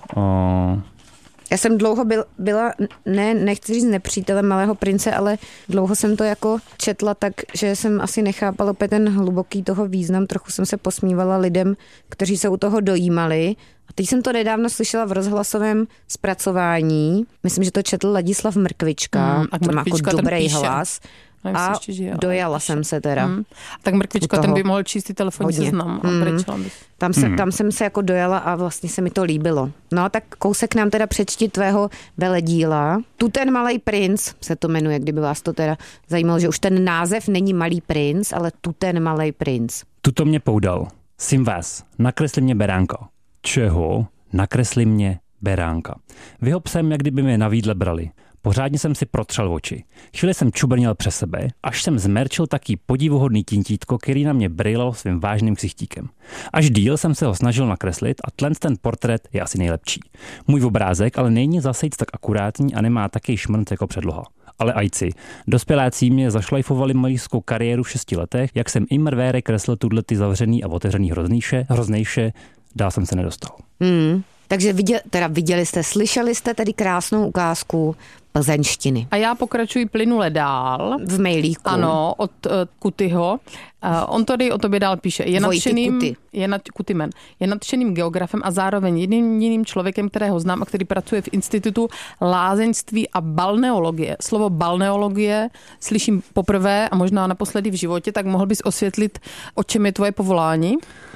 Uh... Já jsem dlouho byl, byla, ne, nechci říct nepřítelem Malého prince, ale dlouho jsem to jako četla tak, že jsem asi nechápala opět ten hluboký toho význam. Trochu jsem se posmívala lidem, kteří se u toho dojímali. A teď jsem to nedávno slyšela v rozhlasovém zpracování. Myslím, že to četl Ladislav Mrkvička. Mm, a to má jako dobrý hlas. Nevím, a ještě žije, dojala jsem se teda. Hmm. Tak Mrkvička, ten by mohl číst ty telefonní seznam. Hmm. Tam, se, hmm. tam jsem se jako dojala a vlastně se mi to líbilo. No tak kousek nám teda přečti tvého veledíla. Tu ten Malý princ se to jmenuje, kdyby vás to teda zajímalo, že už ten název není Malý princ, ale Tu ten Malý princ. Tuto mě poudal. Sim vás, nakresli mě beránka. Čeho? Nakresli mě beránka. Vyhop jsem, jak kdyby mě na výdle brali. Pořádně jsem si protřel oči. Chvíli jsem čubrnil přes sebe, až jsem zmerčil taký podivuhodný tintítko, který na mě brýlal svým vážným ksichtíkem. Až díl jsem se ho snažil nakreslit a tlen ten portrét je asi nejlepší. Můj obrázek ale není zasejc tak akurátní a nemá taký šmrnc jako předloha. Ale ajci, dospěláci mě zašlajfovali malířskou kariéru v šesti letech, jak jsem im rvére kreslil tuhle ty zavřený a otevřený hroznejše, hroznejše, dál jsem se nedostal. Hmm. Takže viděl, teda viděli jste, slyšeli jste tedy krásnou ukázku plzeňštiny. A já pokračuji plynule dál. V mailíku. Ano, od uh, Kutyho. Uh, on tady o tobě dál píše. Je nadšeným, je, nad, Kutymen, je nadšeným geografem a zároveň jediným jiným člověkem, kterého znám a který pracuje v Institutu lázeňství a balneologie. Slovo balneologie slyším poprvé a možná naposledy v životě, tak mohl bys osvětlit, o čem je tvoje povolání?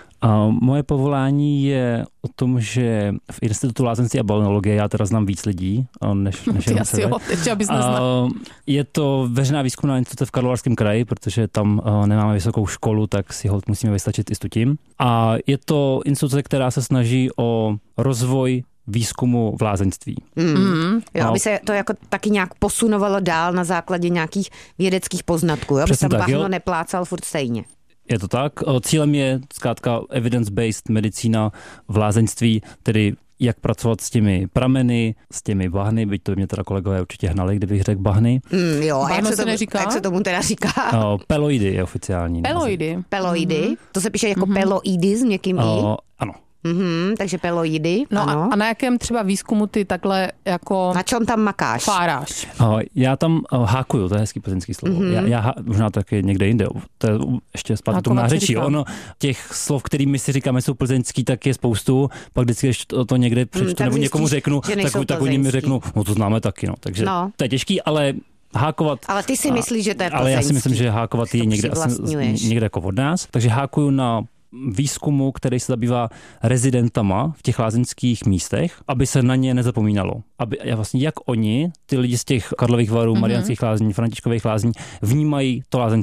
A moje povolání je o tom, že v Institutu lázeňství a balneologie já teda znám víc lidí, než, než Ty asi jo, teď abys neznal. Je to veřejná výzkumná instituce v Karlovarském kraji, protože tam nemáme vysokou školu, tak si holt musíme vystačit i s tím. A je to instituce, která se snaží o rozvoj výzkumu v lázeňství. Mm. Mm. Jo, aby se to jako taky nějak posunovalo dál na základě nějakých vědeckých poznatků, jo? Aby se bahno neplácal furt stejně. Je to tak. Cílem je zkrátka evidence-based medicína v lázeňství, tedy jak pracovat s těmi prameny, s těmi bahny, byť to by mě teda kolegové určitě hnali, kdybych řekl bahny. Mm, jo, a jak se, to, neříká? jak se tomu teda říká? O, peloidy je oficiální. Peloidy. Peloidy. Mm-hmm. To se píše jako mm-hmm. peloidy s měkkým i? O, ano. Mm-hmm, takže peloidy, no ano. A, a na jakém třeba výzkumu ty takhle jako... Na čem tam makáš? Fáráš. O, já tam o, hákuju, to je hezký plzeňský slovo. Mm-hmm. Já, já možná taky někde jinde, to je ještě zpátky tomu nářečí. Ono, těch slov, kterými si říkáme, jsou plzeňský, tak je spoustu, pak vždycky, když to, to někde přečtu mm, nebo někomu řeknu, tak, tak oni mi řeknou, no to známe taky, no. Takže no. To je těžký, ale... Hákovat. Ale ty si myslíš, že to je plzeňský. Ale já si myslím, že hákovat je někde, někde jako od nás. Takže hákuju na výzkumu, který se zabývá rezidentama v těch lázeňských místech, aby se na ně nezapomínalo. Aby vlastně jak oni, ty lidi z těch Karlových Varů, mm-hmm. Mariánských lázní, Františkových lázní, vnímají to lázeňství.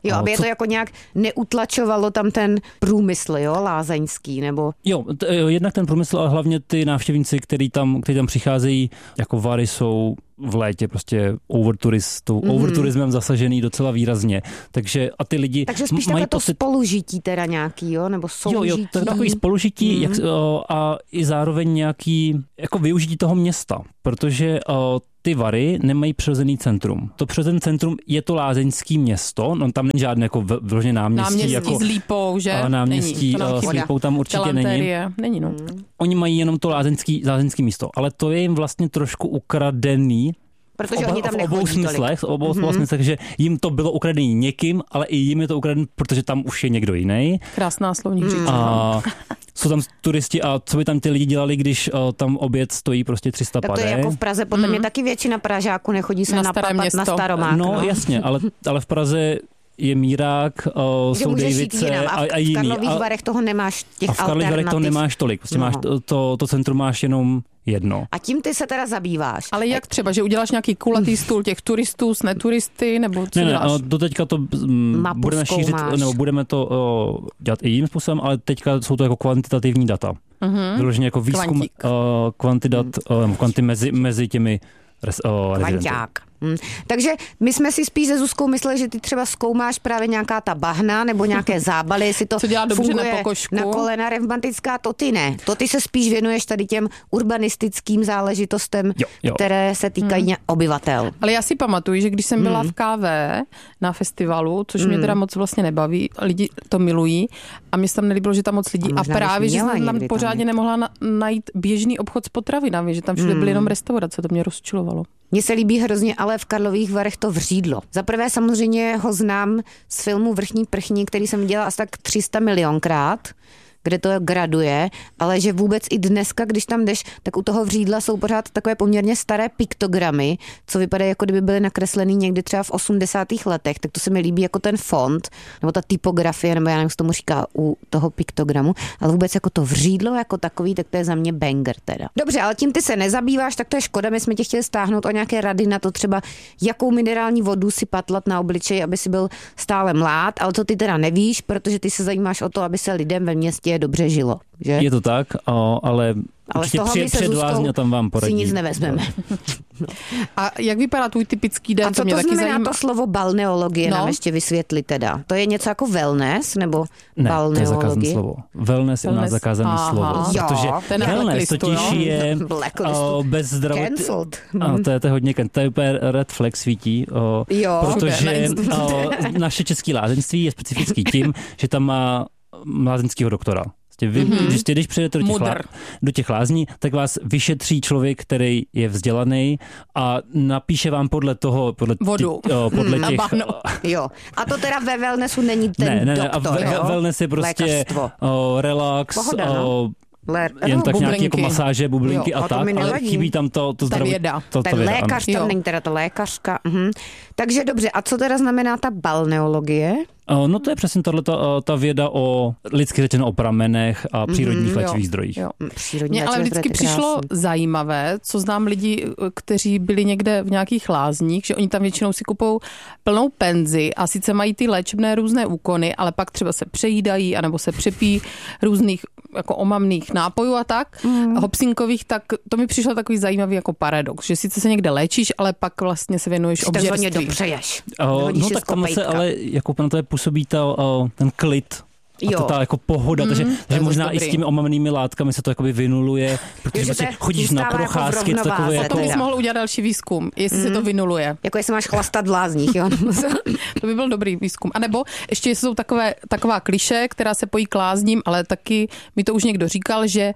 Jo, aby co... je to jako nějak neutlačovalo tam ten průmysl, jo, lázeňský, nebo... Jo, t- jednak ten průmysl, ale hlavně ty návštěvníci, který tam, který tam přicházejí, jako Vary jsou v létě prostě overturistou, mm-hmm. overturismem zasažený docela výrazně. Takže a ty lidi Takže spíš takové to pocit... spolužití teda nějaký, jo, nebo soužití. Jo, jo, to je takový spolužití, mm-hmm. jak, a i zároveň nějaký jako využití toho města, protože o, ty Vary nemají přirozený centrum. To přirozené centrum je to lázeňský město, no tam není žádné jako vložně náměstí. Náměstí jako, s Lípou, že? A náměstí s Lípou tam určitě není. Není, no. Oni mají jenom to lázeňský, lázeňský místo, ale to je jim vlastně trošku ukradený. Protože v, oba, oni tam v obou smyslech, v obou mm-hmm. smyslech, že jim to bylo ukradený někým, ale i jim je to ukradený, protože tam už je někdo jiný. Krásná slovní říč. A jsou tam turisti a co by tam ty lidi dělali, když uh, tam oběd stojí prostě tři sta padé. Tak to je jako v Praze, podle mm-hmm. mě taky většina Pražáků nechodí se napapat na Staromák. No, no jasně, ale, ale v Praze je Mírák, uh, jsou Dejvice a, a, a jiný. V Karlových Varech toho nemáš těch alternativ. A v Karlových Varech toho nemáš tolik. Prostě no. máš to, to, to centrum máš jenom jedno. A tím ty se teda zabýváš. Ale jak třeba, že uděláš nějaký kulatý stůl těch turistů s neturisty, nebo co ne, děláš? Ne, do teďka to m, budeme šířit, nebo budeme to uh, dělat i jiným způsobem, ale teďka jsou to jako kvantitativní data. Uh-huh. Vyloženě jako výzkum uh, kvantidat, uh, kvanty mezi, mezi těmi res, uh, Kvanťák. Hmm. Takže my jsme si spíš se Zuzkou mysleli, že ty třeba zkoumáš právě nějaká ta bahna nebo nějaké zábaly, jestli to funguje na, na kolena revmatická, to ty ne. To ty se spíš věnuješ tady těm urbanistickým záležitostem, jo, jo. které se týkají hmm. obyvatel. Ale já si pamatuju, že když jsem byla hmm. v K V na festivalu, což hmm. mě teda moc vlastně nebaví, lidi to milují a mě se tam nelíbilo, že tam moc lidí a, a právě, že jsem tam pořádně tam nemohla na, najít běžný obchod s potravinami, že tam všude hmm. byly jenom restaurace, to mě rozčilovalo. Mně se líbí hrozně, ale v Karlových Varech to vřídlo. Za prvé samozřejmě ho znám z filmu Vrchní prchní, který jsem dělala asi tak tři sta milionkrát, kde to graduje, ale že vůbec i dneska, když tam jdeš, tak u toho vřídla jsou pořád takové poměrně staré piktogramy, co vypadá, jako kdyby byly nakreslený někdy třeba v osmdesátých letech, tak to se mi líbí jako ten font, nebo ta typografie, nebo já nevím, co tomu říká u toho piktogramu, ale vůbec jako to vřídlo jako takový, tak to je za mě banger teda. Dobře, ale tím ty se nezabýváš, tak to je škoda, my jsme tě chtěli stáhnout o nějaké rady na to třeba, jakou minerální vodu si patlat na obličeji, aby si byl stále mlád, ale to ty teda nevíš, protože ty se zajímáš o to, aby se lidem ve městě dobře žilo, že? Je to tak, ale, ale určitě při, před lázně tam vám poradí. Si nic nevezmeme. No. A jak vypadá tvůj typický den? A co to mě znamená taky zajímá... to slovo balneologie, no? Nám ještě vysvětli teda. To je něco jako wellness, nebo ne, balneologie? Ne, to je zakázané slovo. Wellness je u nás zakázané Aha. slovo. Protože jo, wellness totiž je o, bez zdravotní... No, to je to hodně, to je úplně red flag svítí, o, jo, protože o, naše české lázeňství je specifický tím, že tam má lázeňského doktora. Vy, mm-hmm. Když, když přijdete do těch, lá, do těch lázní, tak vás vyšetří člověk, který je vzdělaný a napíše vám podle toho, podle, vodu. Tě, o, podle těch... Jo. A to teda ve wellnessu není ten ne, ne, ne, doktor, a ve, jo? Wellness je prostě o, relax, Pohoda, no. o, Le, jen tak bublinky. nějaké jako masáže, bublinky jo, a, a tak, ale chybí tam to, to zdraví. Věda. To, ten to věda, lékař, tam není teda ta lékařka. Mhm. Takže dobře, a co teda znamená ta balneologie? No to je přesně tato, ta věda o, lidsky řečeno, o pramenech a přírodních mm, léčivých zdrojích. Mně ale vždycky přišlo zajímavé, co znám lidi, kteří byli někde v nějakých lázních, že oni tam většinou si kupou plnou penzi a sice mají ty léčebné různé úkony, ale pak třeba se přejídají anebo se přepí různých jako omamných nápojů a tak, mm. hopsinkových, tak to mi přišlo takový zajímavý jako paradox, že sice se někde léčíš, ale pak vlastně se věnuješ obžerství. Dopřeješ. O, no tak tam se ale jako na to je působí ta, o, ten klid. A jo. to ta jako pohoda, mm, takže, takže možná dobrý. I s těmi omamnými látkami se to jakoby vynuluje, protože vlastně chodíš na procházky. Jako takové jako... To bys mohl udělat další výzkum, jestli mm. se to vynuluje. Jako jestli máš chlastat v lázních, jo? To by byl dobrý výzkum. A nebo ještě jsou takové, taková klišé, která se pojí k lázním, ale taky mi to už někdo říkal, že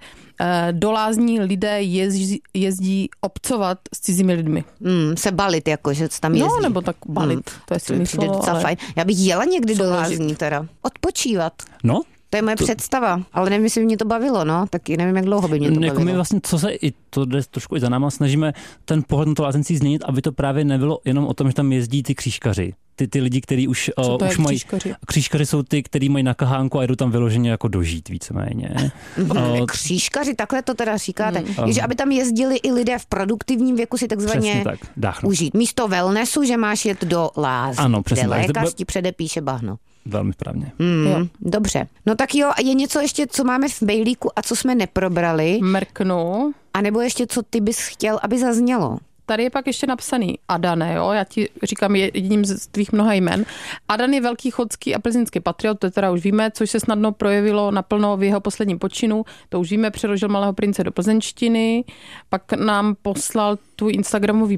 do lázní lidé jezdí, jezdí obcovat s cizími lidmi. Mm, se balit, jako, že tam jezdí. No, nebo tak balit. Mm. To je silný slovo, docela ale... fajn. Já bych jela někdy do lázní teda. Odpočívat. No. To je moje to... představa, ale nevím, jestli mě to bavilo, no, taky nevím, jak dlouho by mě to bavilo. Jako my vlastně, co se i to jde trošku i za náma, snažíme ten pohled na to lázeňství změnit, aby to právě nebylo jenom o tom, že tam jezdí ty křížkaři. ty, ty lidi, kteří už, uh, už mají... Křížkaři? Křížkaři jsou ty, kteří mají na kahánku a jdou tam vyloženě jako dožít víceméně. uh, křížkaři, takhle to teda říkáte. Hmm. Je, že aby tam jezdili i lidé v produktivním věku si takzvaně tak, užít. Místo wellnessu, že máš jet do lázní, ano, kde lékař ti předepíše bahno. Velmi správně. Mm, dobře. No tak jo, a je něco ještě, co máme v mailíku a co jsme neprobrali? Mrknu. A nebo ještě, co ty bys chtěl, aby zaznělo? Tady je pak ještě napsaný Adane, jo, já ti říkám jedním z tvých mnoha jmen. Adan je velký chodský a plzeňský patriot, to teda už víme, což se snadno projevilo naplno v jeho posledním počinu, to už víme, přeložil Malého prince do plzeňštiny, pak nám poslal tvůj instagramový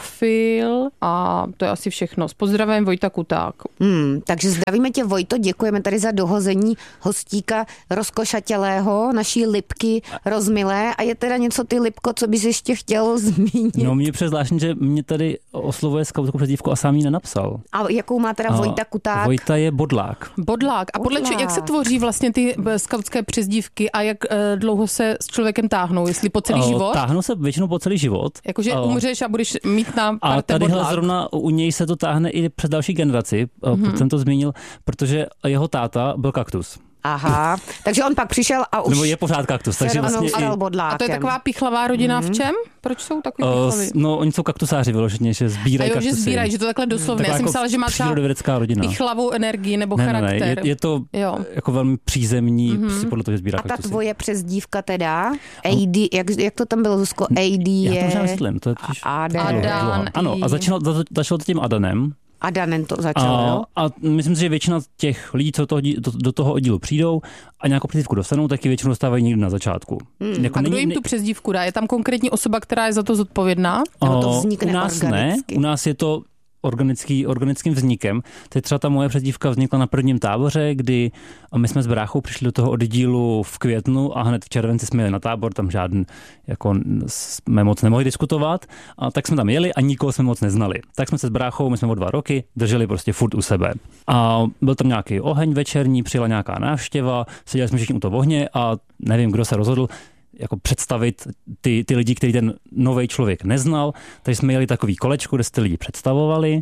profil a to je asi všechno. S pozdravem Vojta Kuták. Hmm, takže zdravíme tě, Vojto, děkujeme tady za dohození hostíka rozkošatělého, naší Lipky rozmilé. A je teda něco, ty Lipko, co bys ještě chtěl zmínit? No mě přezvláštní, že mě tady oslovuje skautku přezdívku a sám ji nenapsal. A jakou má teda Vojta Kuták? Vojta je bodlák. Bodlák. A podle čeho, jak se tvoří vlastně ty skautské přezdívky a jak e, dlouho se s člověkem táhnou? Jestli po celý o, život? Táhnou se většinou po celý život. Jakože o, umřeš a budeš mít na a tadyhle zrovna u něj se to táhne i přes další generaci, mm-hmm. proč jsem to zmínil, protože jeho táta byl kaktus. Aha, takže on pak přišel a už... Nebo je pořád kaktus, takže vlastně i... A to je taková pichlavá rodina mm-hmm. v čem? Proč jsou takový pichlavy? Uh, no, oni jsou kaktusáři vyloženě, že sbírají kaktusy. A jo, že sbírají, že to takhle doslovně. Já jsem jako myslela, že má třeba pichlavou energii nebo ne, charakter. Ne, ne, je, je to jo. jako velmi přízemní, mm-hmm. prostě podle toho, že sbírá kaktusy. kaktusy. A ta tvoje přezdívka teda? A D, jak, jak to tam bylo, Zuzko? A D je... Já to možná myslím, to je totiž... Adan. Ano, a začalo, začalo to tím Adanem. Adanem to začalo, a, jo? A myslím si, že většina těch lidí, co to, do, do toho oddílu přijdou a nějakou přezdívku dostanou, tak ji většinou dostávají někdy na začátku. Hmm. Jako a kdo jim tu přezdívku dá? Je tam konkrétní osoba, která je za to zodpovědná? Nebo to vznikne u nás organicky? Ne, u nás je to organický, organickým vznikem. Teď třeba ta moje přezdívka vznikla na prvním táboře, kdy my jsme s bráchou přišli do toho oddílu v květnu a hned v červenci jsme jeli na tábor, tam žádný, jako jsme moc nemohli diskutovat, a tak jsme tam jeli a nikoho jsme moc neznali. Tak jsme se s bráchou, my jsme o dva roky, drželi prostě furt u sebe. A byl tam nějaký oheň večerní, přijela nějaká návštěva, seděli jsme všichni u toho ohně a nevím, kdo se rozhodl, jako představit ty, ty lidi, který ten nový člověk neznal. Takže jsme jeli takový kolečko, kde se ty lidi představovali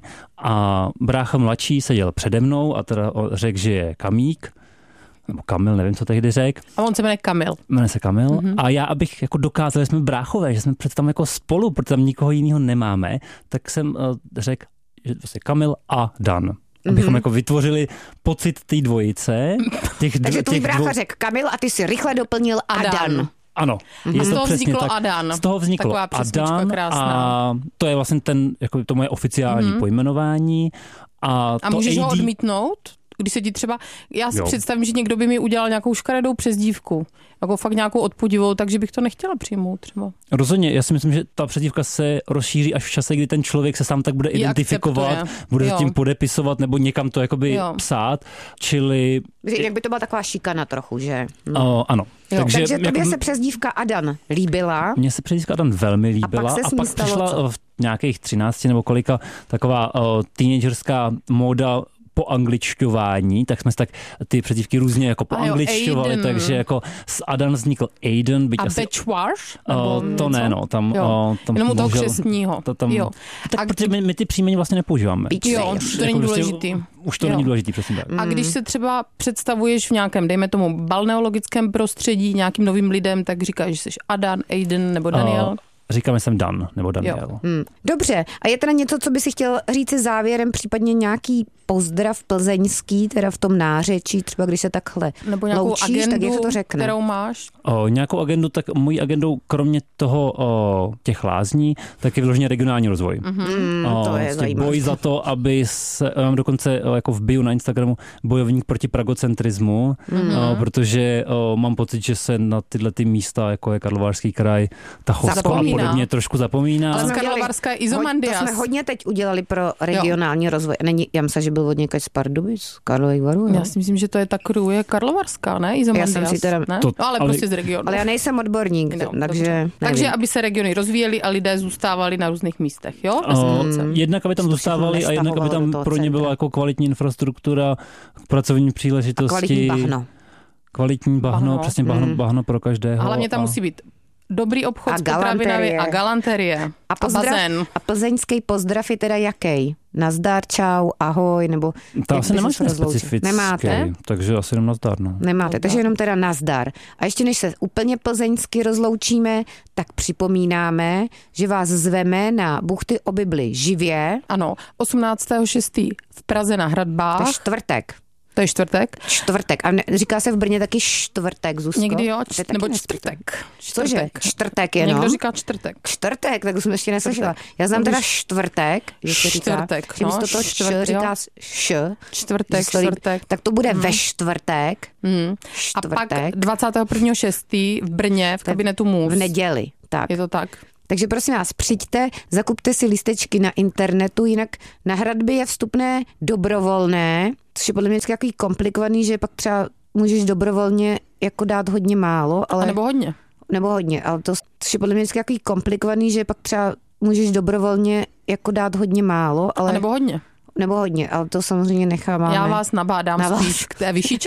a brácha mladší seděl přede mnou a teda řekl, že je Kamík, nebo Kamil, nevím, co tehdy řekl. A on se jmenuje Kamil. Jmenuje se Kamil. Mm-hmm. A já, abych jako dokázal, že jsme bráchové, že jsme před tam jako spolu, protože tam nikoho jiného nemáme, tak jsem uh, řekl, že to je Kamil a Dan. Abychom mm-hmm. jako vytvořili pocit té dvojice. Těch Takže tvůj brácha dvou... řekl Kamil a ty si rychle doplnil Adan. Adan. Ano. Mm-hmm. Je z toho vzniklo tak. Adan. Z toho vzniklo Adan krásná. A to je vlastně ten, jako to moje oficiální mm-hmm. pojmenování. A, a to můžeš A D... ho odmítnout? Když se ti třeba, já si jo. představím, že někdo by mi udělal nějakou škaredou přezdívku, jako fakt nějakou odpudivou, takže bych to nechtěla přijmout třeba. Rozhodně, já si myslím, že ta přezdívka se rozšíří až v čase, kdy ten člověk se sám tak bude identifikovat, akceptuje. Bude jo. tím podepisovat nebo někam to jakoby jo. psát, čili... Jak by to byla taková šikana trochu, že? No. O, ano. Jo. Takže, Takže tobě jako... se přezdívka Adan líbila. Mně se přezdívka Adan velmi líbila. A pak, a pak přišla co? v nějakých třinácti nebo kolika taková uh, teenagerská móda poangličťování, tak jsme tak ty přezdívky různě jako poangličťovali, takže jako z Adan vznikl Aiden. Byť a asi, Bečwaš? O, to ne, no. Tam, o, tam jenom u toho křestního. To tam, jo. Tak a protože my, my ty příjmení vlastně nepoužíváme. Jo, to není důležitý. Prostě, už to jo. není důležitý, přesně tak. A když se třeba představuješ v nějakém, dejme tomu, balneologickém prostředí nějakým novým lidem, tak říkáš, že jsi Adan, Aiden nebo Daniel? O, Říkáme jsem Dan nebo Daniel. Hmm. Dobře, a je teda něco, co by si chtěl říct závěrem, případně nějaký pozdrav plzeňský, teda v tom nářečí, třeba když se takhle nebo nějakou loučíš, agendu, tak jak se to řekne? Kterou máš? O, nějakou agendu, tak mojí agendou, kromě toho o, těch lázní, tak je vyloženě regionální rozvoj. Mm, o, to je zajímavé. Boj za to, aby se, mám dokonce o, jako v bio na Instagramu bojovník proti pragocentrismu, mm. o, protože o, mám pocit, že se na tyhle ty místa, jako je Karlovarský kraj, Tachovsko a podobně, trošku zapomíná. Ale z Karlovarska je Izomandias. To jsme hodně teď udělali pro regionální jo. rozvoj. Není, já myslím, že byl od někač z Pardubic, Karlových Varů. Já si myslím, že to je ta crew je Karlovarská, ne? Izomandias, já jsem si teda, ne? To, no, ale, ale prostě z regionu. Ale já nejsem odborník, no, takže Takže aby se regiony rozvíjely a lidé zůstávali na různých místech, jo? Uh, jednak aby tam zůstávali a jednak aby tam pro ně byla jako kvalitní infrastruktura, pracovní příležitosti. A kvalitní bahno. Kvalitní bahno, bahno. přesně bahno, mm. bahno pro každého. A hlavně tam a... musí být dobrý obchod a s potravinami a galanterie. A, pozdrav, a bazén. A plzeňský pozdrav je teda jaký? Nazdar, čau, ahoj, nebo... To asi nemáš specifický. Nemáte? Takže asi jenom nazdar, no. Nemáte, nazdar. Takže jenom teda nazdar. A ještě než se úplně plzeňsky rozloučíme, tak připomínáme, že vás zveme na Buchty o Bibli živě. Ano, osmnáctého šestého v Praze na Hradbách. To je čtvrtek. To je čtvrtek? Čtvrtek. A ne, říká se v Brně taky čtvrtek, Zuzko? Někdy jo, č- nebo čtvrtek. Cože? Čtvrtek je, no. Někdo říká čtvrtek. Čtvrtek, tak to jsem ještě neslyšela. Já znám teda čtvrtek, že se říká, čtvrtek, že místo toho š říká š. Čtvrtek, čtvrtek. Tak to bude hmm. ve čtvrtek. Hmm. Čtvrtek. A pak dvacátého prvního šestého v Brně v kabinetu Můz. V neděli, tak. Je to tak. Takže prosím vás, přijďte, zakupte si lístečky na internetu, jinak na hradby je vstupné dobrovolné, což je podle mě vždycky takový komplikovaný, že pak třeba můžeš dobrovolně jako dát hodně málo. Ale, a nebo hodně. Nebo hodně, ale to což je podle mě vždycky takový komplikovaný, že pak třeba můžeš dobrovolně jako dát hodně málo. Ale, a nebo hodně. Nebo hodně, ale to samozřejmě nechávám. Já vás nabádám na spíš vás. K té vyšší